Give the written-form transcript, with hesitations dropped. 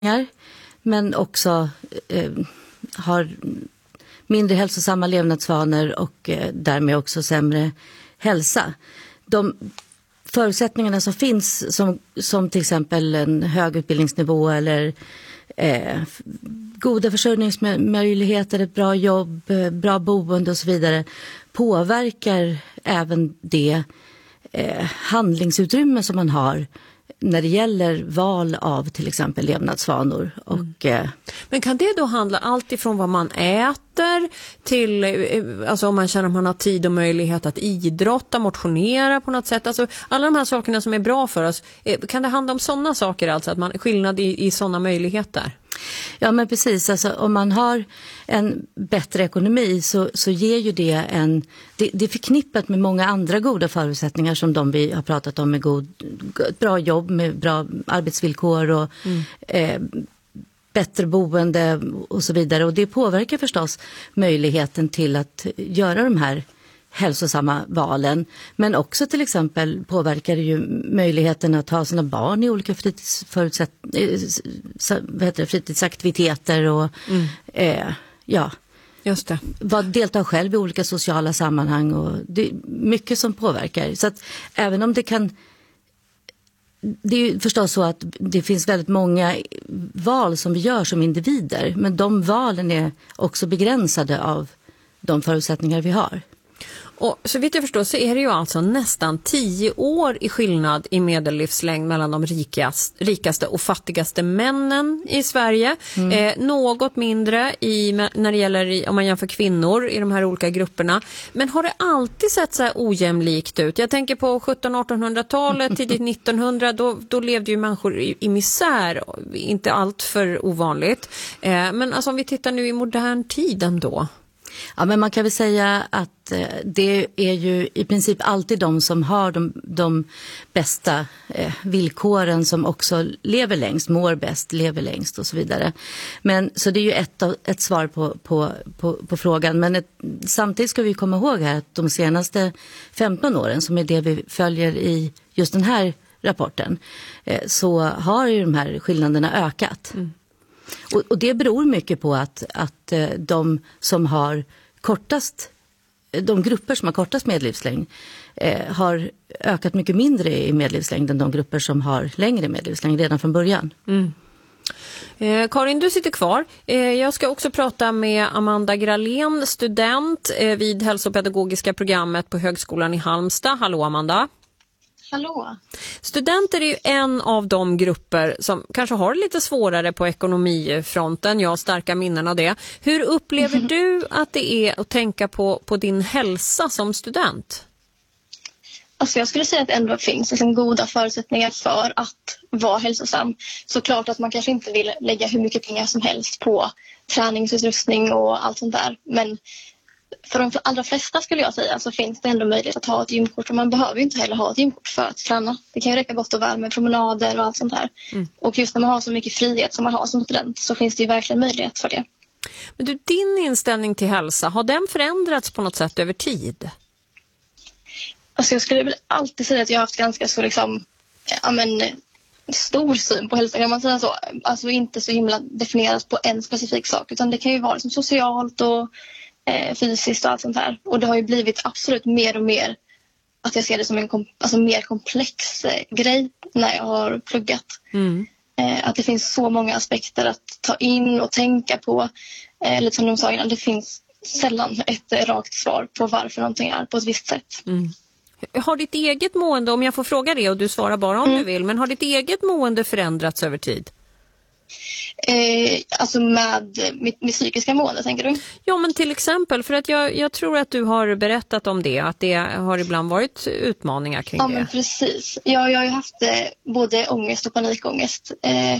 men också har mindre hälsosamma levnadsvanor och därmed också sämre hälsa. De förutsättningarna som finns som till exempel en hög utbildningsnivå eller goda försörjningsmöjligheter, ett bra jobb, bra boende och så vidare påverkar även det handlingsutrymme som man har när det gäller val av till exempel levnadsvanor. Men kan det då handla allt ifrån vad man äter till alltså om man känner att man har tid och möjlighet att idrotta, motionera på något sätt? Alltså alla de här sakerna som är bra för oss, kan det handla om sådana saker, alltså att man skillnad i sådana möjligheter? Ja, men precis. Alltså, om man har en bättre ekonomi så ger ju det det är förknippat med många andra goda förutsättningar som de vi har pratat om, med ett bra jobb, med bra arbetsvillkor och bättre boende och så vidare. Och det påverkar förstås möjligheten till att göra de här hälsosamma valen. Men också till exempel påverkar det ju möjligheten att ha sina barn i olika fritidsaktiviteter och just det. Delta själv i olika sociala sammanhang, och det är mycket som påverkar. Så att även om det är ju förstås så att det finns väldigt många val som vi gör som individer, men de valen är också begränsade av de förutsättningar vi har. Och så vitt jag förstår så är det ju alltså nästan 10 år i skillnad i medellivslängd mellan de rikaste och fattigaste männen i Sverige. Något mindre när det gäller om man jämför kvinnor i de här olika grupperna. Men har det alltid sett så här ojämlikt ut? Jag tänker på 1700-1800-talet, tidigt 1900, då levde ju människor i misär, inte allt för ovanligt. Men alltså om vi tittar nu i modern tid ändå. Ja, men man kan väl säga att det är ju i princip alltid de som har de bästa villkoren som också lever längst, mår bäst, lever längst och så vidare. Men så det är ju ett svar på frågan. Men samtidigt ska vi komma ihåg här att de senaste 15 åren, som är det vi följer i just den här rapporten, så har ju de här skillnaderna ökat. Och det beror mycket på att de grupper som har kortast medellivslängd har ökat mycket mindre i medellivslängd än de grupper som har längre medellivslängd redan från början. Karin, du sitter kvar. Jag ska också prata med Amanda Gralén, student vid hälsopedagogiska programmet på Högskolan i Halmstad. Hallå Amanda. Hallå. Studenter är ju en av de grupper som kanske har lite svårare på ekonomifronten. Jag har starka minnen av det. Hur upplever du att det är att tänka på din hälsa som student? Alltså jag skulle säga att det ändå finns liksom goda förutsättningar för att vara hälsosam. Såklart att man kanske inte vill lägga hur mycket pengar som helst på träningsutrustning och allt sånt där. Men för de allra flesta skulle jag säga så finns det ändå möjlighet att ha ett gymkort. Och man behöver ju inte heller ha ett gymkort för att träna. Det kan ju räcka gott och väl med promenader och allt sånt där. Och just när man har så mycket frihet som man har som student så finns det ju verkligen möjlighet för det. Men du, din inställning till hälsa, har den förändrats på något sätt över tid? Alltså jag skulle väl alltid säga att jag har haft ganska så stor syn på hälsa, kan man säga så. Alltså inte så himla definierat på en specifik sak, utan det kan ju vara liksom socialt och fysiskt och allt sånt här. Och det har ju blivit absolut mer och mer att jag ser det som en mer komplex grej när jag har pluggat. Att det finns så många aspekter att ta in och tänka på. Lite som de sa innan, det finns sällan ett rakt svar på varför någonting är på ett visst sätt. Har ditt eget mående, om jag får fråga det och du svarar bara om du vill, men har ditt eget mående förändrats över tid? Alltså med mitt psykiska mående, tänker du? Ja, men till exempel, för att jag tror att du har berättat om det, att det har ibland varit utmaningar kring det. Ja, men precis. Jag har ju haft både ångest och panikångest